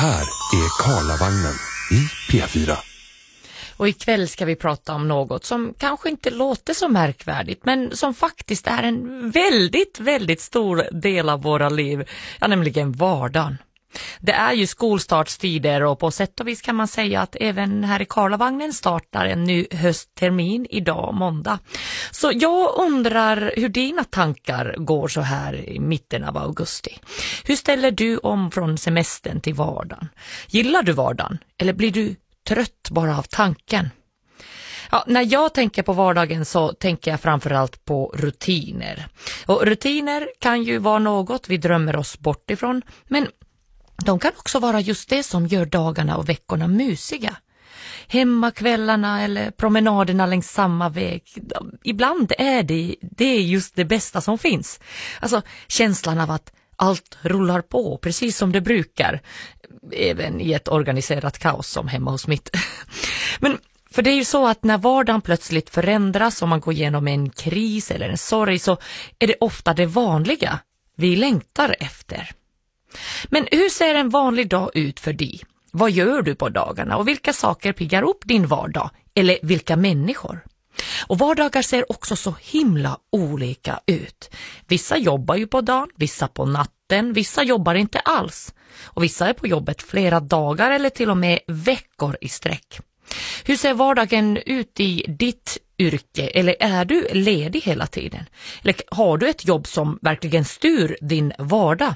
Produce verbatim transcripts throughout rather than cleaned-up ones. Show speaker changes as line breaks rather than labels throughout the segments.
här är Karlavagnen i P fyra.
Och ikväll ska vi prata om något som kanske inte låter så märkvärdigt, men som faktiskt är en väldigt, väldigt stor del av våra liv, ja, nämligen vardagen. Det är ju skolstartstider och på sätt och vis kan man säga att även här i Karlavagnen startar en ny hösttermin idag, måndag. Så jag undrar hur dina tankar går så här i mitten av augusti. Hur ställer du om från semestern till vardagen? Gillar du vardagen eller blir du trött bara av tanken? Ja, när jag tänker på vardagen så tänker jag framförallt på rutiner. Och rutiner kan ju vara något vi drömmer oss bort ifrån, men de kan också vara just det som gör dagarna och veckorna mysiga. Hemmakvällarna eller promenaderna längs samma väg. Ibland är det, det är just det bästa som finns. Alltså känslan av att allt rullar på precis som det brukar. Även i ett organiserat kaos som hemma hos mitt. Men för det är ju så att när vardagen plötsligt förändras och man går igenom en kris eller en sorg, så är det ofta det vanliga vi längtar efter. Men hur ser en vanlig dag ut för dig? Vad gör du på dagarna och vilka saker piggar upp din vardag? Eller vilka människor? Och vardagar ser också så himla olika ut. Vissa jobbar ju på dagen, vissa på natten, vissa jobbar inte alls. Och vissa är på jobbet flera dagar eller till och med veckor i sträck. Hur ser vardagen ut i ditt yrke, eller är du ledig hela tiden? Eller har du ett jobb som verkligen styr din vardag?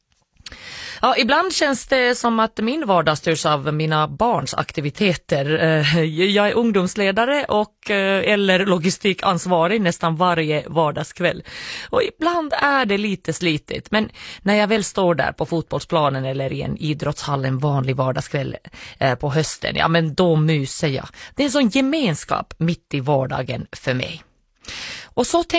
Ja, ibland känns det som att min vardag styrs av mina barns aktiviteter. Jag är ungdomsledare och eller logistikansvarig nästan varje vardagskväll. Och ibland är det lite slitigt, men när jag väl står där på fotbollsplanen eller i en idrottshall en vanlig vardagskväll på hösten, ja men då myser jag. Det är en sån gemenskap mitt i vardagen för mig. Och så tänker